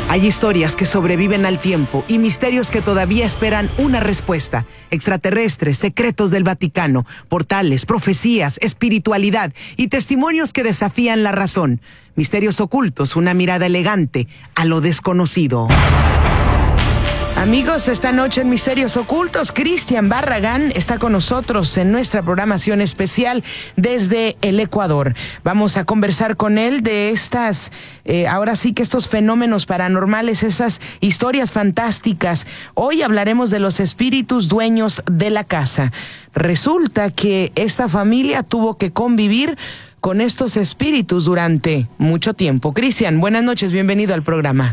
Hay historias que sobreviven al tiempo y misterios que todavía esperan una respuesta. Extraterrestres, secretos del Vaticano, portales, profecías, espiritualidad y testimonios que desafían la razón. Misterios ocultos, una mirada elegante a lo desconocido. Amigos, esta noche en Misterios Ocultos, Cristian Barragán está con nosotros en nuestra programación especial desde el Ecuador. Vamos a conversar con él de estas, ahora sí que estos fenómenos paranormales, esas historias fantásticas. Hoy hablaremos de los espíritus dueños de la casa. Resulta que esta familia tuvo que convivir con estos espíritus durante mucho tiempo. Cristian, buenas noches, bienvenido al programa.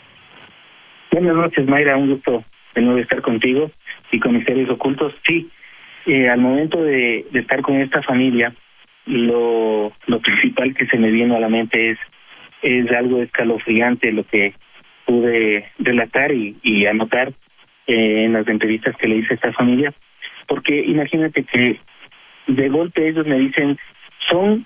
Buenas noches, Mayra, un gusto de nuevo estar contigo y con Misterios Ocultos. Sí, al momento de estar con esta familia, lo principal que se me vino a la mente es algo escalofriante lo que pude relatar y anotar en las entrevistas que le hice a esta familia, porque imagínate que de golpe ellos me dicen, son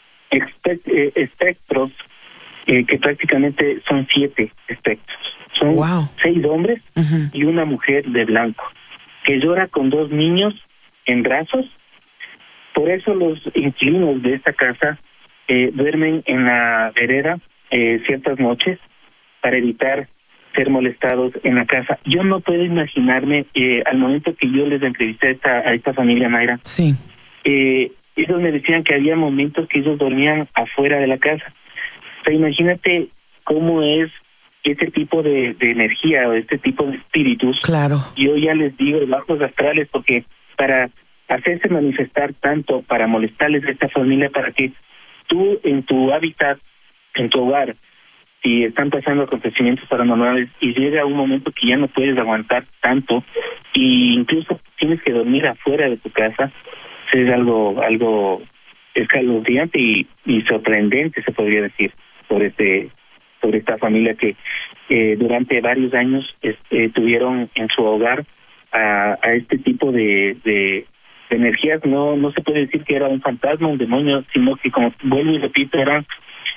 espectros que prácticamente son 7 espectros. Son 6 hombres y una mujer de blanco, que llora con 2 niños en brazos. Por eso los inquilinos de esta casa duermen en la vereda ciertas noches para evitar ser molestados en la casa. Yo no puedo imaginarme, al momento que yo les entrevisté a esta familia, Mayra, sí. Ellos me decían que había momentos que ellos dormían afuera de la casa. O sea, imagínate cómo es este tipo de energía o este tipo de espíritus. Claro. Yo ya les digo bajos astrales, porque para hacerse manifestar tanto, para molestarles a esta familia, para que tú en tu hábitat, en tu hogar, si están pasando acontecimientos paranormales y llega un momento que ya no puedes aguantar tanto e incluso tienes que dormir afuera de tu casa, es algo escalofriante y sorprendente, se podría decir, sobre esta familia que durante varios años tuvieron en su hogar a este tipo de energías. No se puede decir que era un fantasma, un demonio, sino que, como vuelvo y repito, eran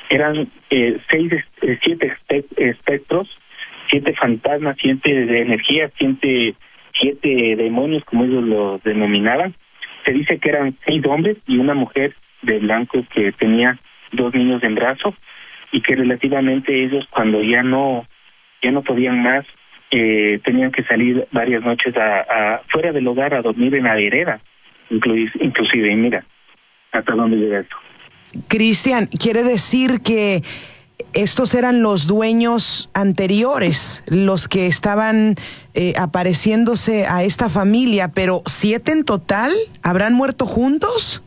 7 espectros, 7 fantasmas, 7 de energía, 7 demonios, como ellos lo denominaban. Se dice que eran 6 hombres y una mujer de blanco que tenía 2 niños en brazos, y que relativamente ellos, cuando ya no podían más, tenían que salir varias noches fuera del hogar a dormir en la vereda, inclusive, y mira hasta dónde llega esto. Cristian, quiere decir que estos eran los dueños anteriores, los que estaban apareciéndose a esta familia, pero 7 en total, ¿habrán muerto juntos?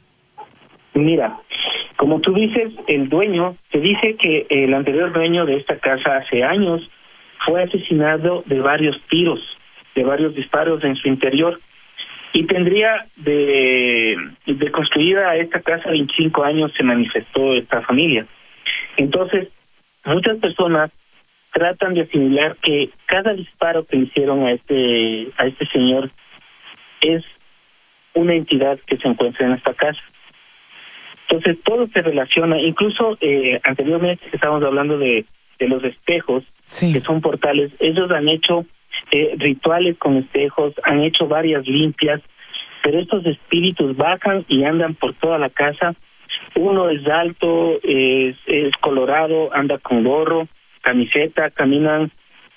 Mira, como tú dices, el dueño, se dice que el anterior dueño de esta casa hace años fue asesinado de varios tiros, de varios disparos en su interior, y tendría de construida esta casa 25 años se manifestó esta familia. Entonces, muchas personas tratan de asimilar que cada disparo que le hicieron a este señor es una entidad que se encuentra en esta casa. Entonces todo se relaciona, incluso anteriormente estábamos hablando de los espejos, sí, que son portales. Ellos han hecho rituales con espejos, han hecho varias limpias, pero estos espíritus bajan y andan por toda la casa. Uno es alto, es colorado, anda con gorro, camiseta, caminan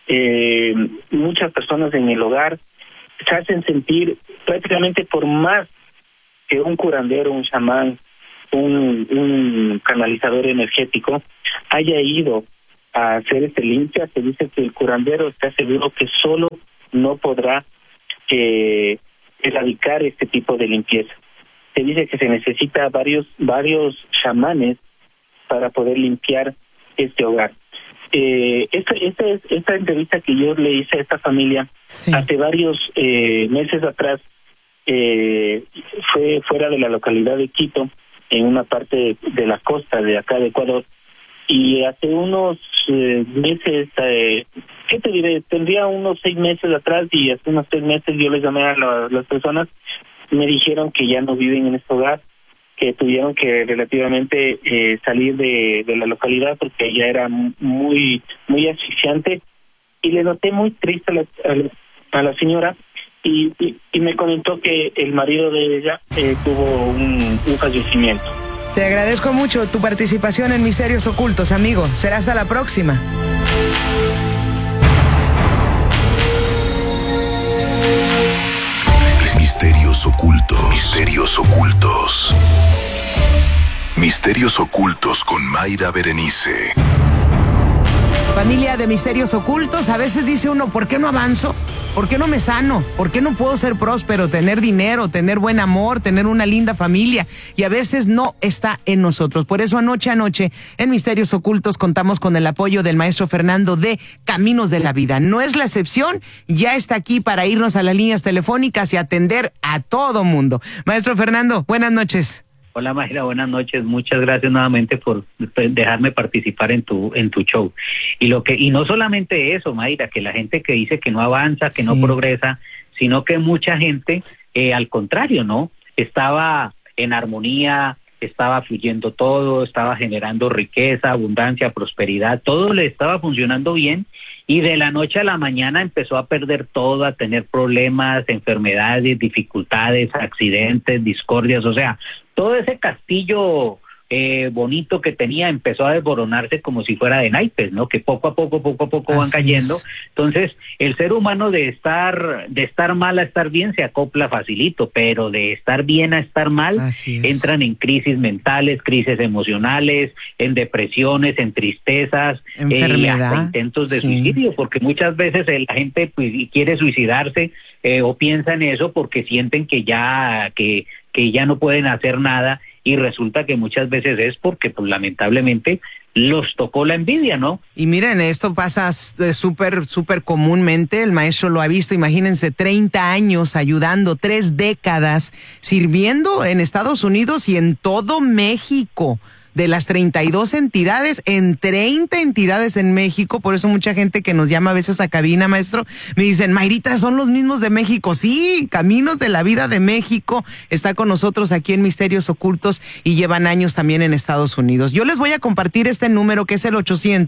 muchas personas en el hogar, se hacen sentir prácticamente por más que un curandero, un chamán, un canalizador energético haya ido a hacer limpia. Se dice que el curandero está seguro que solo no podrá erradicar este tipo de limpieza. Se dice que se necesita varios chamanes para poder limpiar este hogar. Esta entrevista que yo le hice a esta familia, sí, hace varios meses atrás, fue fuera de la localidad de Quito, en una parte de la costa de acá de Ecuador, y hace unos meses, ¿qué te diré? Tendría unos 6 meses atrás, y hace unos 3 meses yo les llamé a las personas, me dijeron que ya no viven en este hogar, tuvieron que relativamente salir de la localidad porque ya era muy asfixiante, y le noté muy triste a la señora, y me comentó que el marido de ella tuvo un fallecimiento. Te agradezco mucho tu participación en Misterios Ocultos, amigo. Será hasta la próxima. Misterios ocultos. Misterios ocultos. Misterios ocultos con Mayra Berenice. Familia de Misterios Ocultos, a veces dice uno, ¿por qué no avanzo? ¿Por qué no me sano? ¿Por qué no puedo ser próspero, tener dinero, tener buen amor, tener una linda familia? Y a veces no está en nosotros. Por eso anoche en Misterios Ocultos contamos con el apoyo del maestro Fernando de Caminos de la Vida. No es la excepción, ya está aquí para irnos a las líneas telefónicas y atender a todo mundo. Maestro Fernando, buenas noches. Hola Mayra, buenas noches. Muchas gracias nuevamente por dejarme participar en tu show. Y no solamente eso, Mayra, que la gente que dice que no avanza, que no progresa, sino que mucha gente, al contrario, ¿no? Estaba en armonía, estaba fluyendo todo, estaba generando riqueza, abundancia, prosperidad, todo le estaba funcionando bien, y de la noche a la mañana empezó a perder todo, a tener problemas, enfermedades, dificultades, accidentes, discordias, o sea, todo ese castillo bonito que tenía empezó a desboronarse como si fuera de naipes, ¿no? Que poco a poco van cayendo. Entonces, el ser humano de estar mal a estar bien se acopla facilito, pero de estar bien a estar mal entran en crisis mentales, crisis emocionales, en depresiones, en tristezas, hasta intentos de suicidio, porque muchas veces la gente pues quiere suicidarse o piensa en eso porque sienten que ya no pueden hacer nada, y resulta que muchas veces es porque pues lamentablemente los tocó la envidia, ¿no? Y miren, esto pasa súper comúnmente, el maestro lo ha visto, imagínense, 30 años ayudando, 3 décadas sirviendo en Estados Unidos y en todo México. De las 32 entidades, en 30 entidades en México. Por eso mucha gente que nos llama a veces a cabina, maestro, me dicen, Mayrita, ¿son los mismos de México? Sí, Caminos de la Vida de México está con nosotros aquí en Misterios Ocultos y llevan años también en Estados Unidos. Yo les voy a compartir este número que es el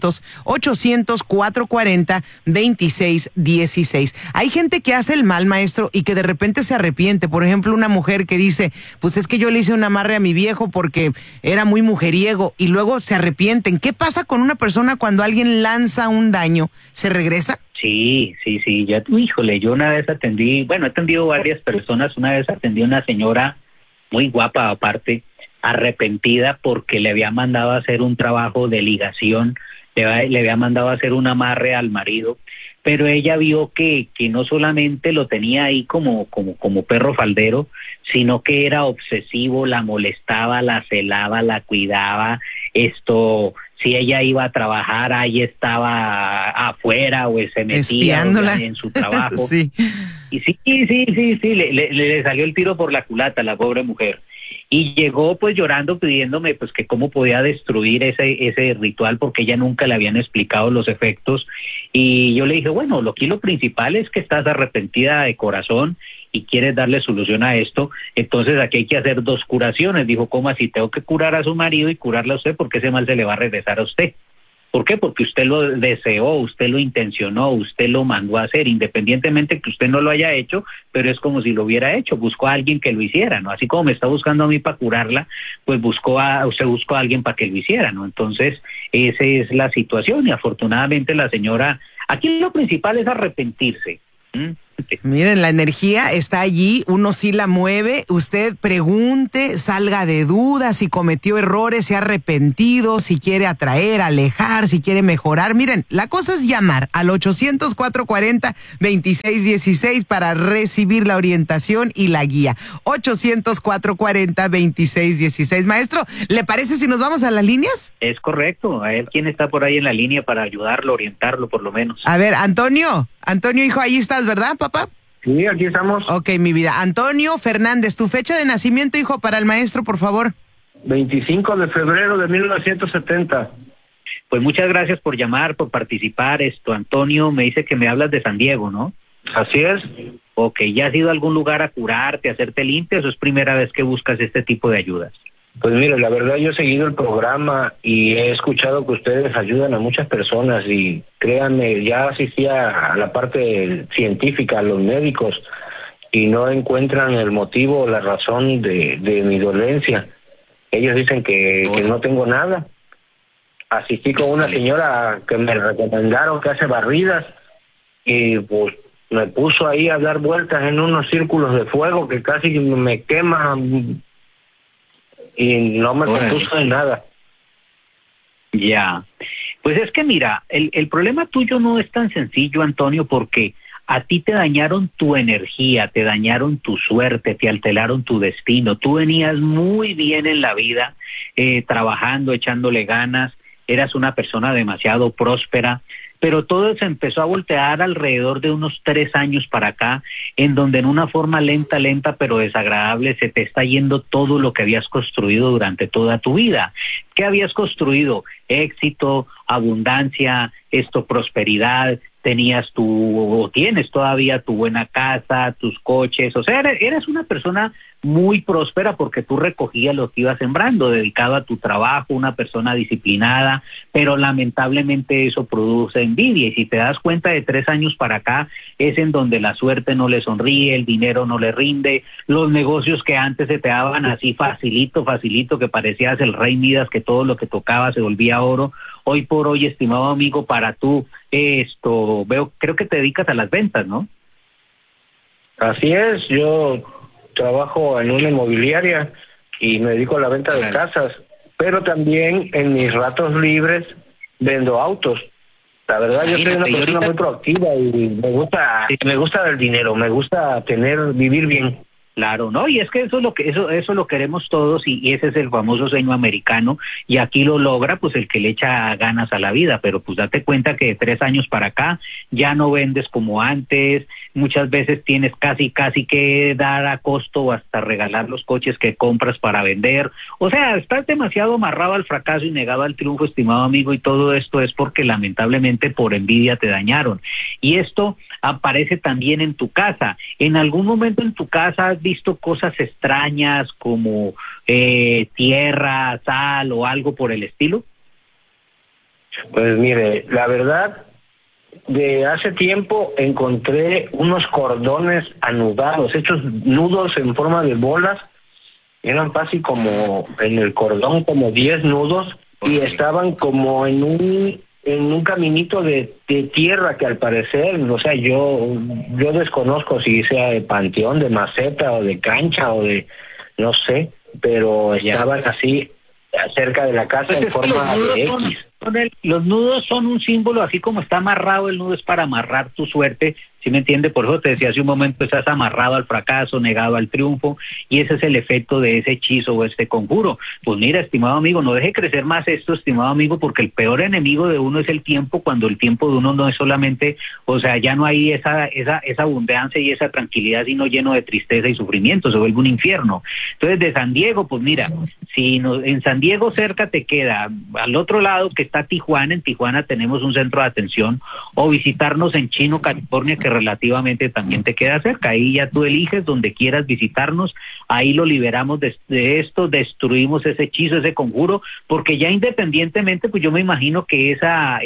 800-440-2616. Hay gente que hace el mal, maestro, y que de repente se arrepiente. Por ejemplo, una mujer que dice, pues es que yo le hice un amarre a mi viejo porque era muy mujeriego, y luego se arrepienten. ¿Qué pasa con una persona cuando alguien lanza un daño? ¿Se regresa? Sí, ya, híjole, yo una vez he atendido varias personas. Una vez atendí a una señora muy guapa, aparte, arrepentida porque le había mandado a hacer un trabajo de ligación, le había mandado a hacer un amarre al marido, pero ella vio que no solamente lo tenía ahí como perro faldero, sino que era obsesivo, la molestaba, la celaba, la cuidaba, si ella iba a trabajar, ahí estaba afuera o se metía en su trabajo. Sí. Y sí, le salió el tiro por la culata a la pobre mujer. Y llegó pues llorando pidiéndome pues que cómo podía destruir ese ritual, porque ella nunca le habían explicado los efectos. Y yo le dije, bueno, lo principal es que estás arrepentida de corazón y quieres darle solución a esto, entonces aquí hay que hacer 2 curaciones. Dijo, ¿cómo así? Tengo que curar a su marido y curarle a usted, porque ese mal se le va a regresar a usted. ¿Por qué? Porque usted lo deseó, usted lo intencionó, usted lo mandó a hacer, independientemente que usted no lo haya hecho, pero es como si lo hubiera hecho, buscó a alguien que lo hiciera, ¿no? Así como me está buscando a mí para curarla, pues usted buscó a alguien para que lo hiciera, ¿no? Entonces, esa es la situación, y afortunadamente la señora, aquí lo principal es arrepentirse. Miren, la energía está allí, uno sí la mueve. Usted pregunte, salga de dudas, si cometió errores, se ha arrepentido, si quiere atraer, alejar, si quiere mejorar. Miren, la cosa es llamar al 800-440-2616 para recibir la orientación y la guía. 800-440-2616. Maestro, ¿le parece si nos vamos a las líneas? Es correcto. A ver quién está por ahí en la línea para ayudarlo, orientarlo por lo menos. A ver, Antonio, hijo, ahí estás, ¿verdad, papá? Sí, aquí estamos. Ok, mi vida. Antonio Fernández, tu fecha de nacimiento, hijo, para el maestro, por favor. 25 de febrero de 1970. Pues muchas gracias por llamar, por participar. Antonio, me dice que me hablas de San Diego, ¿no? Así es. Ok, ¿ya has ido a algún lugar a curarte, a hacerte limpias, o es primera vez que buscas este tipo de ayudas? Pues mire, la verdad yo he seguido el programa y he escuchado que ustedes ayudan a muchas personas y créanme, ya asistía a la parte científica, a los médicos, y no encuentran el motivo o la razón de mi dolencia. Ellos dicen que no tengo nada. Asistí con una señora que me recomendaron que hace barridas y pues me puso ahí a dar vueltas en unos círculos de fuego que casi me queman y no me compuso de nada. Ya. Pues es que mira, el problema tuyo no es tan sencillo, Antonio, porque a ti te dañaron tu energía, te dañaron tu suerte, te alteraron tu destino. Tú venías muy bien en la vida, trabajando, echándole ganas, eras una persona demasiado próspera, pero todo se empezó a voltear alrededor de unos 3 años para acá, en donde en una forma lenta, pero desagradable, se te está yendo todo lo que habías construido durante toda tu vida. ¿Qué habías construido? Éxito, abundancia, prosperidad, tenías o tienes todavía tu buena casa, tus coches, o sea, eres una persona muy próspera porque tú recogías lo que ibas sembrando, dedicado a tu trabajo, una persona disciplinada, pero lamentablemente eso produce envidia, y si te das cuenta de 3 años para acá, es en donde la suerte no le sonríe, el dinero no le rinde, los negocios que antes se te daban así facilito, que parecías el rey Midas, que todo lo que tocaba se volvía oro. Hoy por hoy, estimado amigo, para tú, creo que te dedicas a las ventas, ¿no? Así es, yo trabajo en una inmobiliaria y me dedico a la venta de casas, pero también en mis ratos libres vendo autos. La verdad, yo soy una persona muy proactiva y me gusta el dinero, me gusta vivir bien. Claro, ¿no? Y es que eso lo queremos todos, y ese es el famoso sueño americano, y aquí lo logra pues el que le echa ganas a la vida, pero pues date cuenta que de 3 años para acá ya no vendes como antes, muchas veces tienes casi que dar a costo o hasta regalar los coches que compras para vender, o sea, estás demasiado amarrado al fracaso y negado al triunfo, estimado amigo, y todo esto es porque lamentablemente por envidia te dañaron, y esto aparece también en tu casa. ¿En algún momento en tu casa has visto cosas extrañas como tierra, sal o algo por el estilo? Pues mire, la verdad, de hace tiempo encontré unos cordones anudados, hechos nudos en forma de bolas, eran casi como en el cordón como 10 nudos y estaban como en un caminito de tierra que al parecer, o sea, yo desconozco si sea de panteón, de maceta o de cancha o de, no sé, pero estaban así cerca de la casa pues en forma de X. Los nudos son un símbolo, así como está amarrado el nudo es para amarrar tu suerte, ¿sí me entiende? Por eso te decía hace un momento, estás amarrado al fracaso, negado al triunfo, y ese es el efecto de ese hechizo o este conjuro. Pues mira, estimado amigo, no deje crecer más esto, estimado amigo, porque el peor enemigo de uno es el tiempo, cuando el tiempo de uno no es solamente, o sea, ya no hay esa abundancia y esa tranquilidad, sino lleno de tristeza y sufrimiento, se vuelve un infierno. Entonces, de San Diego, pues mira, si en San Diego cerca te queda, al otro lado que está Tijuana, en Tijuana tenemos un centro de atención, o visitarnos en Chino, California, que relativamente también te queda cerca, ahí ya tú eliges donde quieras visitarnos, ahí lo liberamos de esto, destruimos ese hechizo, ese conjuro, porque ya independientemente, pues yo me imagino que esa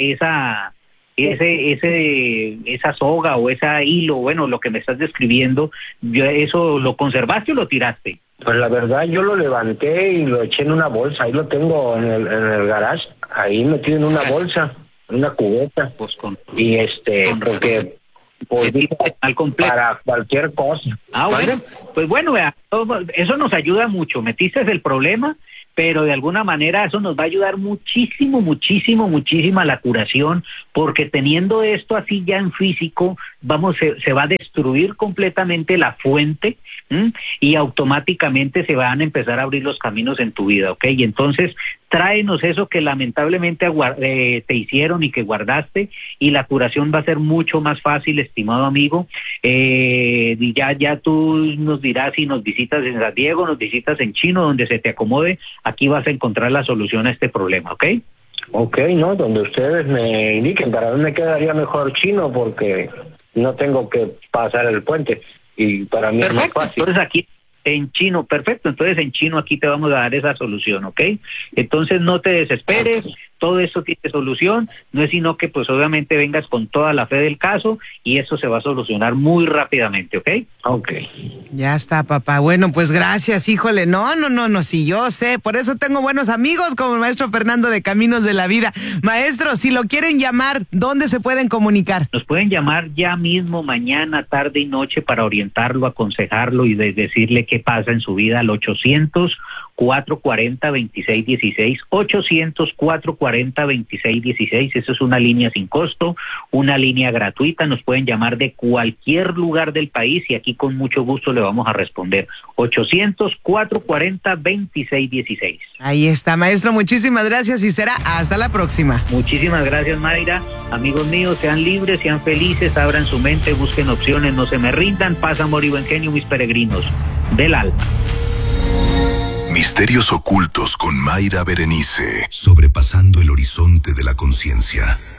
soga o ese hilo, bueno, lo que me estás describiendo, ¿eso lo conservaste o lo tiraste? Pues la verdad yo lo levanté y lo eché en una bolsa, ahí lo tengo en el garage, ahí metido en una bolsa, en una cubeta, pues y porque pues, al completo para cualquier cosa. Bueno, pues bueno, vea, eso nos ayuda mucho, metiste el problema, pero de alguna manera eso nos va a ayudar muchísimo a la curación, porque teniendo esto así ya en físico, se va a destruir completamente la fuente, y automáticamente se van a empezar a abrir los caminos en tu vida, ¿ok? Y entonces tráenos eso que lamentablemente te hicieron y que guardaste, y la curación va a ser mucho más fácil, estimado amigo. Y ya tú nos dirás si nos visitas en San Diego, nos visitas en Chino, donde se te acomode, aquí vas a encontrar la solución a este problema, ¿ok? Ok, no, donde ustedes me indiquen, para mí me quedaría mejor Chino porque no tengo que pasar el puente y para mí es más fácil. Entonces En chino, perfecto. Entonces en chino aquí te vamos a dar esa solución, ¿ok? Entonces no te desesperes, todo esto tiene solución, no es sino que pues obviamente vengas con toda la fe del caso y eso se va a solucionar muy rápidamente, ¿ok? Ok. Ya está, papá. Bueno, pues gracias, híjole. No, sí, yo sé. Por eso tengo buenos amigos como el maestro Fernando de Caminos de la Vida. Maestro, si lo quieren llamar, ¿dónde se pueden comunicar? Nos pueden llamar ya mismo, mañana, tarde y noche para orientarlo, aconsejarlo y decirle qué pasa en su vida al 800-440-2616, 800-440-2616. Eso es una línea sin costo, una línea gratuita. Nos pueden llamar de cualquier lugar del país y aquí con mucho gusto le vamos a responder. 800-440-2616. Ahí está, maestro. Muchísimas gracias y será hasta la próxima. Muchísimas gracias, Mayra. Amigos míos, sean libres, sean felices, abran su mente, busquen opciones, no se me rindan. Paz, amor y buen genio, mis peregrinos del alma. Misterios ocultos con Mayra Berenice. Sobrepasando el horizonte de la conciencia.